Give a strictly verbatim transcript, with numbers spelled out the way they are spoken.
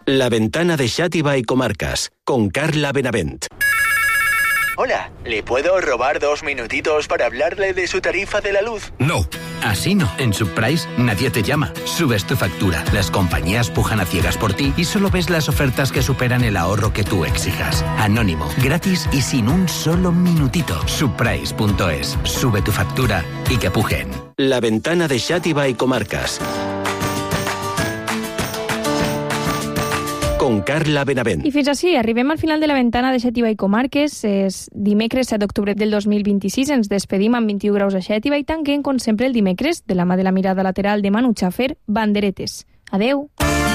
La ventana de Xàtiva y Comarcas, con Carla Benavent. Hola, ¿le puedo robar dos minutitos para hablarle de su tarifa de la luz? No. Así no. En Subprice nadie te llama. Subes tu factura. Las compañías pujan a ciegas por ti y solo ves las ofertas que superan el ahorro que tú exijas. Anónimo, gratis y sin un solo minutito. Subprice punto es. Sube tu factura y que pujen. La ventana de Xàtiva y Comarcas, con Carla Benavent. I fins així, arribem al final de la ventana de Xàtiva i Comarques. És dimecres set d'octubre del dos mil vint-i-sis. Ens despedim amb vint-i-u graus a Xàtiva i tanquem, com sempre, el dimecres, de la mà de la mirada lateral de Manu Chaffer, Banderetes. Adeu!